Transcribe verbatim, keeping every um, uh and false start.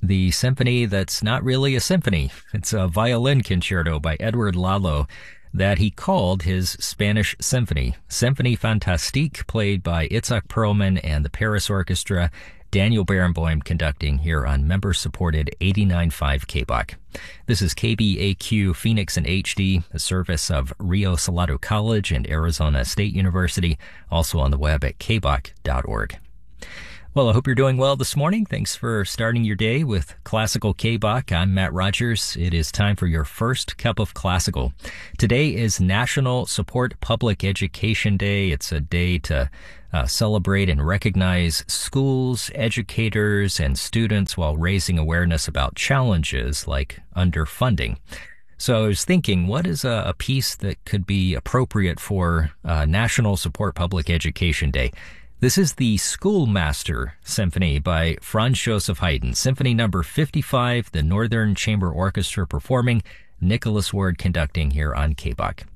the symphony that's not really a symphony. It's a violin concerto by Edward Lalo that he called his Spanish Symphony. Symphonie Fantastique, played by Itzhak Perlman and the Paris Orchestra. Daniel Barenboim conducting here on member-supported eighty-nine point five K B O C. This is K B A Q Phoenix in H D, a service of Rio Salado College and Arizona State University, also on the web at k b o c dot org. Well, I hope you're doing well this morning. Thanks for starting your day with Classical K B O C. I'm Matt Rogers. It is time for your first cup of classical. Today is National Support Public Education Day. It's a day to uh, celebrate and recognize schools, educators, and students while raising awareness about challenges like underfunding. So I was thinking, what is a, a piece that could be appropriate for uh, National Support Public Education Day? This is the Schoolmaster Symphony by Franz Joseph Haydn, Symphony number fifty-five, the Northern Chamber Orchestra performing, Nicholas Ward conducting here on K B O C.